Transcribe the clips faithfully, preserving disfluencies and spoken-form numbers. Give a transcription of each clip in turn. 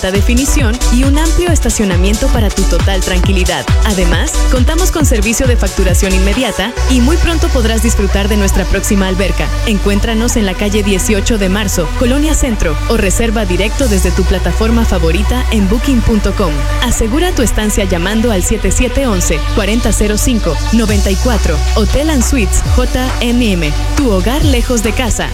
alta definición y un amplio estacionamiento para tu total tranquilidad. Además, contamos con servicio de facturación inmediata y muy pronto podrás disfrutar de nuestra próxima alberca. Encuéntranos en la calle dieciocho de marzo, Colonia Centro, o reserva directo desde tu plataforma favorita en booking punto com. Asegura tu estancia llamando al siete siete uno uno, cuatro cero cero cinco, nueve cuatro. Hotel and Suites J M M, tu hogar lejos de casa.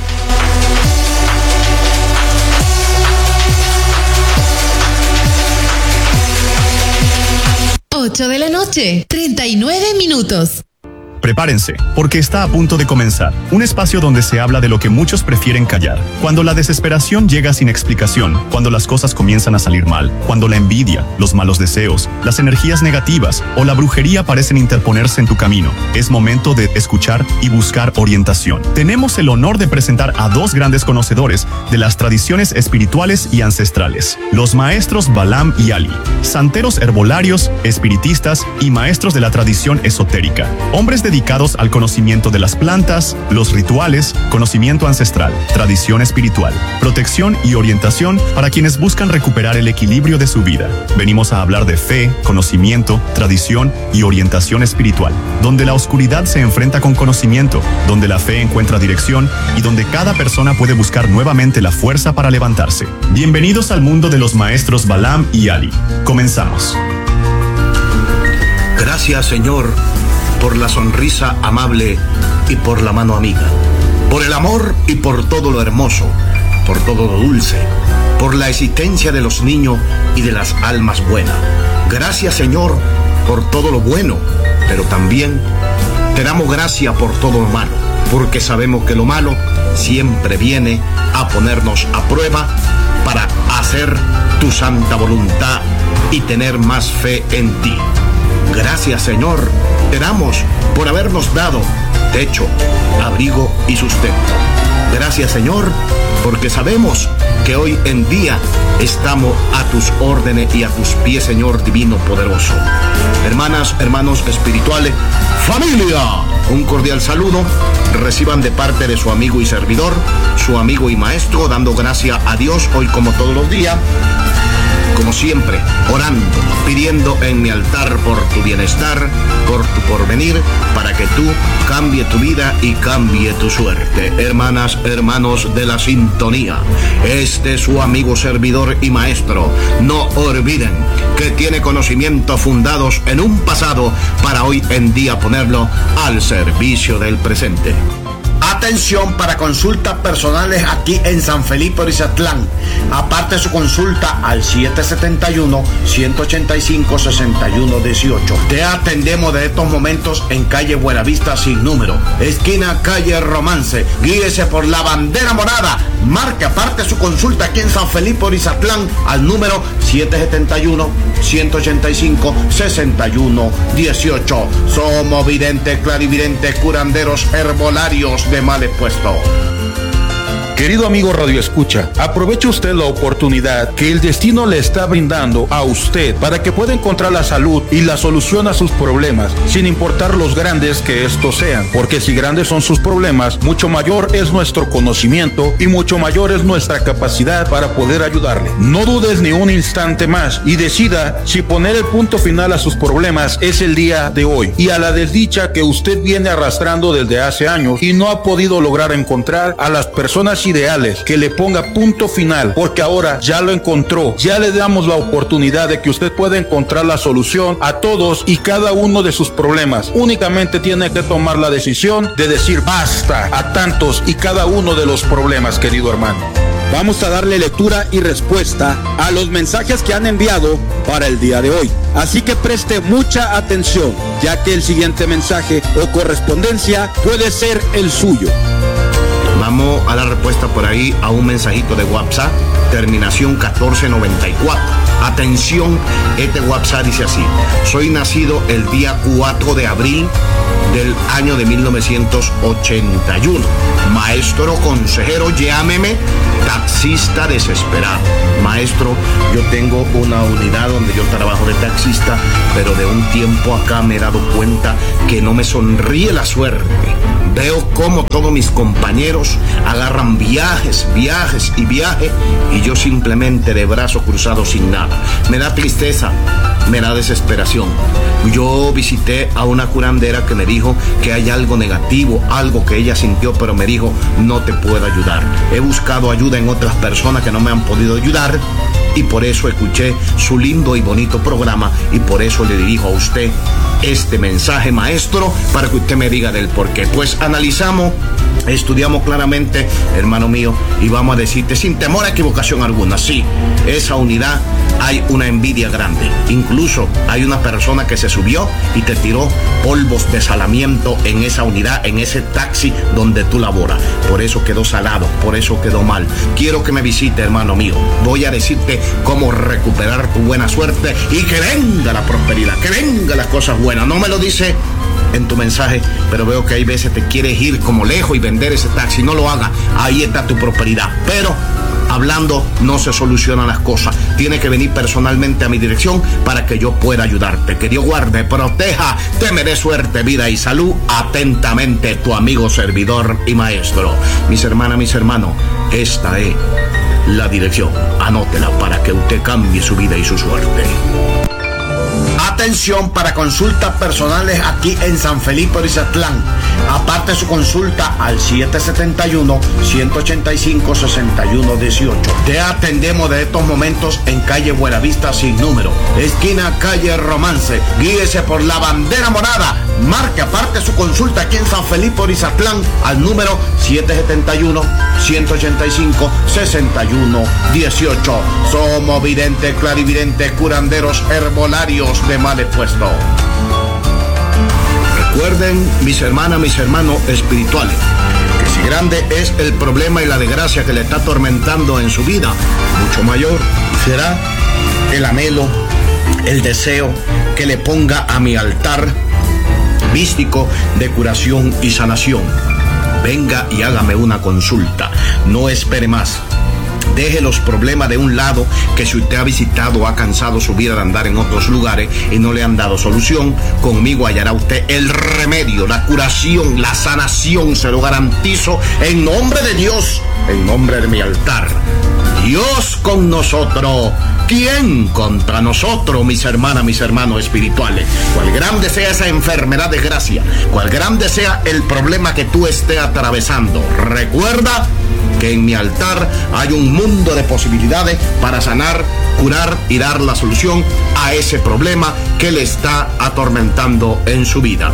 ocho de la noche, treinta y nueve minutos. Prepárense, porque está a punto de comenzar. Un espacio donde se habla de lo que muchos prefieren callar. Cuando la desesperación llega sin explicación, cuando las cosas comienzan a salir mal, cuando la envidia, los malos deseos, las energías negativas o la brujería parecen interponerse en tu camino, es momento de escuchar y buscar orientación. Tenemos el honor de presentar a dos grandes conocedores de las tradiciones espirituales y ancestrales, los maestros Balaam y Ali, santeros herbolarios, espiritistas y maestros de la tradición esotérica, hombres de dedicados al conocimiento de las plantas, los rituales, conocimiento ancestral, tradición espiritual, protección y orientación para quienes buscan recuperar el equilibrio de su vida. Venimos a hablar de fe, conocimiento, tradición y orientación espiritual, donde la oscuridad se enfrenta con conocimiento, donde la fe encuentra dirección y donde cada persona puede buscar nuevamente la fuerza para levantarse. Bienvenidos al mundo de los maestros Balaam y Ali. Comenzamos. Gracias, Señor, por la sonrisa amable y por la mano amiga, por el amor y por todo lo hermoso, por todo lo dulce, por la existencia de los niños y de las almas buenas. Gracias, Señor, por todo lo bueno, pero también te damos gracias por todo lo malo, porque sabemos que lo malo siempre viene a ponernos a prueba para hacer tu santa voluntad y tener más fe en ti. Gracias, Señor, te damos por habernos dado techo, abrigo y sustento. Gracias, Señor, porque sabemos que hoy en día estamos a tus órdenes y a tus pies, Señor divino poderoso. Hermanas, hermanos espirituales, familia, un cordial saludo. Reciban de parte de su amigo y servidor, su amigo y maestro, dando gracias a Dios hoy como todos los días. Como siempre, orando, pidiendo en mi altar por tu bienestar, por tu porvenir, para que tú cambie tu vida y cambie tu suerte. Hermanas, hermanos de la sintonía, este es su amigo, servidor y maestro. No olviden que tiene conocimientos fundados en un pasado para hoy en día ponerlo al servicio del presente. Atención para consultas personales aquí en San Felipe Orizatlán. Aparte su consulta al siete siete uno, uno ocho cinco, seis uno uno ocho. Te atendemos de estos momentos en calle Buenavista sin número, esquina calle Romance. Guíese por la bandera morada. Marque aparte su consulta aquí en San Felipe Orizatlán al número siete siete uno, uno ocho cinco, seis uno uno ocho. Somos videntes, clarividentes, curanderos, herbolarios de mal expuesto. Querido amigo Radio Escucha, aproveche usted la oportunidad que el destino le está brindando a usted para que pueda encontrar la salud y la solución a sus problemas, sin importar los grandes que estos sean, porque si grandes son sus problemas, mucho mayor es nuestro conocimiento y mucho mayor es nuestra capacidad para poder ayudarle. No dudes ni un instante más y decida si poner el punto final a sus problemas es el día de hoy y a la desdicha que usted viene arrastrando desde hace años y no ha podido lograr encontrar a las personas ideales que le ponga punto final, porque ahora ya lo encontró. Ya le damos la oportunidad de que usted pueda encontrar la solución a todos y cada uno de sus problemas. Únicamente tiene que tomar la decisión de decir basta a tantos y cada uno de los problemas, querido hermano. Vamos a darle lectura y respuesta a los mensajes que han enviado para el día de hoy. Así que preste mucha atención, ya que el siguiente mensaje o correspondencia puede ser el suyo. Vamos a la respuesta por ahí a un mensajito de WhatsApp, terminación catorce noventa y cuatro. Atención, este WhatsApp dice así: soy nacido el día cuatro de abril del año de mil novecientos ochenta y uno. Maestro consejero, llámeme taxista desesperado. Maestro, yo tengo una unidad donde yo trabajo de taxista, pero de un tiempo acá me he dado cuenta que no me sonríe la suerte. Veo cómo todos mis compañeros agarran viajes, viajes y viajes, y yo simplemente de brazos cruzados sin nada. Me da tristeza, me da desesperación. Yo visité a una curandera que me dijo que hay algo negativo, algo que ella sintió, pero me dijo, no te puedo ayudar. He buscado ayuda en otras personas que no me han podido ayudar, y por eso escuché su lindo y bonito programa, y por eso le dirijo a usted este mensaje, maestro, para que usted me diga del por qué. Pues analizamos, estudiamos claramente, hermano mío, y vamos a decirte sin temor a equivocación alguna, sí, esa unidad hay una envidia grande. Incluso hay una persona que se subió y te tiró polvos de salamiento en esa unidad, en ese taxi donde tú laboras. Por eso quedó salado, por eso quedó mal. Quiero que me visite, hermano mío. Voy a decirte cómo recuperar tu buena suerte y que venga la prosperidad, que venga las cosas buenas. No me lo dice en tu mensaje, pero veo que hay veces te quieres ir como lejos y vender ese taxi. No lo hagas, ahí está tu prosperidad. Pero hablando no se solucionan las cosas. Tiene que venir personalmente a mi dirección para que yo pueda ayudarte. Que Dios guarde, proteja, te me dé suerte, vida y salud. Atentamente, tu amigo, servidor y maestro. Mis hermanas, mis hermanos, esta es la dirección. Anótela para que usted cambie su vida y su suerte. Atención para consultas personales aquí en San Felipe Orizatlán. Aparte su consulta al siete siete uno, uno ocho cinco, seis uno uno ocho. Te atendemos de estos momentos en calle Buenavista sin número, esquina calle Romance. Guíese por la bandera morada. Marque aparte su consulta aquí en San Felipe Orizatlán al número siete siete uno, uno ocho cinco, seis uno uno ocho. Somos videntes, clarividentes, curanderos, herbolarios de mal expuesto. Recuerden, mis hermanas, mis hermanos espirituales, que si grande es el problema y la desgracia que le está atormentando en su vida, mucho mayor será el anhelo, el deseo que le ponga a mi altar místico de curación y sanación. Venga y hágame una consulta. No espere más. Deje los problemas de un lado, que si usted ha visitado o ha cansado su vida de andar en otros lugares y no le han dado solución, conmigo hallará usted el remedio, la curación, la sanación, se lo garantizo en nombre de Dios, en nombre de mi altar. Dios con nosotros, ¿quién contra nosotros, mis hermanas, mis hermanos espirituales? Cual grande sea esa enfermedad, desgracia, cual grande sea el problema que tú estés atravesando, recuerda que en mi altar hay un mundo de posibilidades para sanar, curar y dar la solución a ese problema que le está atormentando en su vida.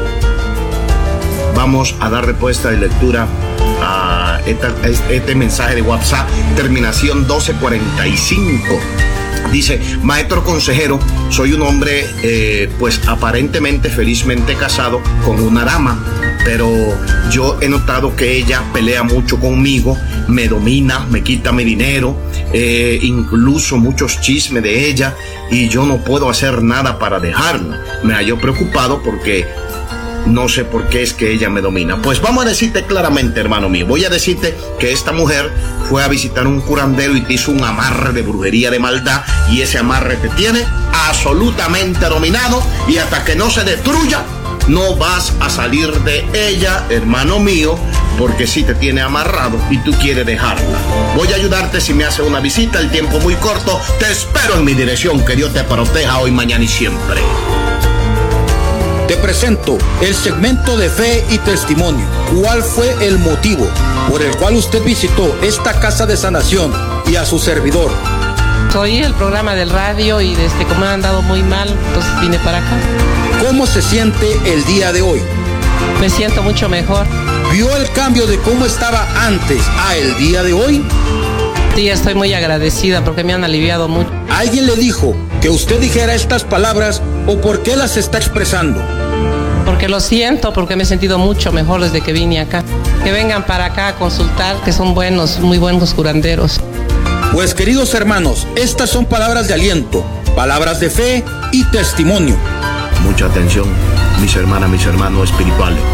Vamos a dar respuesta y lectura a esta, este mensaje de WhatsApp, terminación doce cuarenta y cinco. Dice, maestro consejero, soy un hombre eh, pues aparentemente felizmente casado con una dama, pero yo he notado que ella pelea mucho conmigo, me domina, me quita mi dinero, eh, incluso muchos chismes de ella, y yo no puedo hacer nada para dejarla. Me hallo preocupado porque no sé por qué es que ella me domina. Pues vamos a decirte claramente, hermano mío, voy a decirte que esta mujer fue a visitar un curandero y te hizo un amarre de brujería, de maldad, y ese amarre te tiene absolutamente dominado, y hasta que no se destruya no vas a salir de ella, hermano mío, porque sí te tiene amarrado y tú quieres dejarla. Voy a ayudarte si me hace una visita, el tiempo muy corto, te espero en mi dirección. Que Dios te proteja hoy, mañana y siempre. Te presento el segmento de fe y testimonio. ¿Cuál fue el motivo por el cual usted visitó esta casa de sanación y a su servidor? Oí el programa del radio y desde como me han andado muy mal, entonces vine para acá. ¿Cómo se siente el día de hoy? Me siento mucho mejor. ¿Vio el cambio de cómo estaba antes a el día de hoy? Sí, estoy muy agradecida porque me han aliviado mucho. ¿Alguien le dijo que usted dijera estas palabras o por qué las está expresando? Porque lo siento, porque me he sentido mucho mejor desde que vine acá. Que vengan para acá a consultar, que son buenos, muy buenos curanderos. Pues queridos hermanos, estas son palabras de aliento, palabras de fe y testimonio. Mucha atención, mis hermanas, mis hermanos espirituales.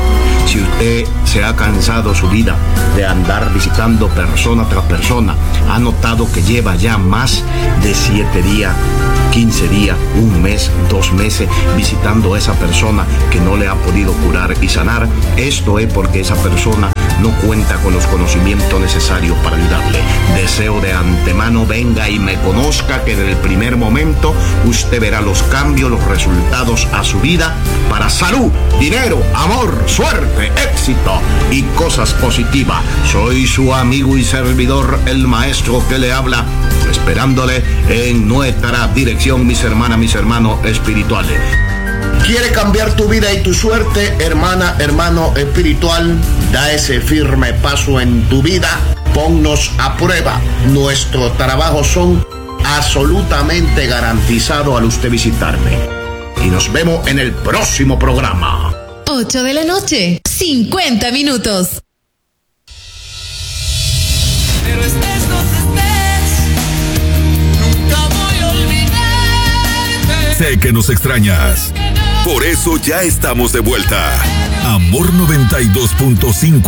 Si usted se ha cansado su vida de andar visitando persona tras persona, ha notado que lleva ya más de siete días, quince días, un mes, dos meses visitando a esa persona que no le ha podido curar y sanar, esto es porque esa persona no cuenta con los conocimientos necesarios para ayudarle. Deseo de antemano venga y me conozca, que desde el primer momento usted verá los cambios, los resultados a su vida para salud, dinero, amor, suerte, éxito y cosas positivas. Soy su amigo y servidor, el maestro que le habla, esperándole en nuestra dirección, mis hermanas, mis hermanos espirituales. ¿Quiere cambiar tu vida y tu suerte, hermana, hermano espiritual? Da ese firme paso en tu vida. Ponnos a prueba. Nuestros trabajos son absolutamente garantizados al usted visitarme. Y nos vemos en el próximo programa. ocho de la noche, cincuenta minutos. Pero estés donde estés, nunca voy a olvidarte. Sé que nos extrañas. Por eso ya estamos de vuelta. Amor noventa y dos punto cinco.